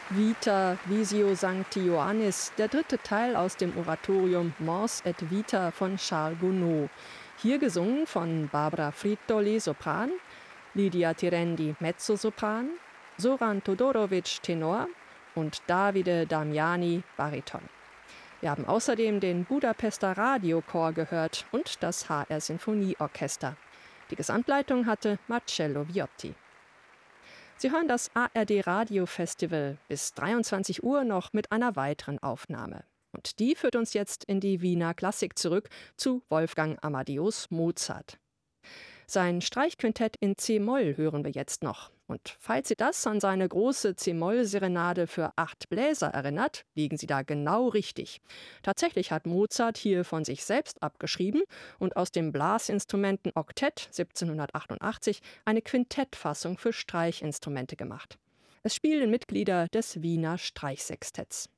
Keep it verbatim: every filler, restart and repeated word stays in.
Vita Visio Sancti Ioannis, der dritte Teil aus dem Oratorium Mors et Vita von Charles Gounod. Hier gesungen von Barbara Frittoli, Sopran, Lydia Tirendi, Mezzosopran, Zoran Todorovic, Tenor und Davide Damiani, Bariton. Wir haben außerdem den Budapester Radiochor gehört und das H R Sinfonieorchester. Die Gesamtleitung hatte Marcello Viotti. Sie hören das A R D Radio Festival bis dreiundzwanzig Uhr noch mit einer weiteren Aufnahme. Und die führt uns jetzt in die Wiener Klassik zurück zu Wolfgang Amadeus Mozart. Sein Streichquintett in C-Moll hören wir jetzt noch. Und falls Sie das an seine große C-Moll-Serenade für acht Bläser erinnert, liegen Sie da genau richtig. Tatsächlich hat Mozart hier von sich selbst abgeschrieben und aus dem Blasinstrumenten Oktett siebzehnhundertachtundachtzig eine Quintettfassung für Streichinstrumente gemacht. Es spielen Mitglieder des Wiener Streichsextetts.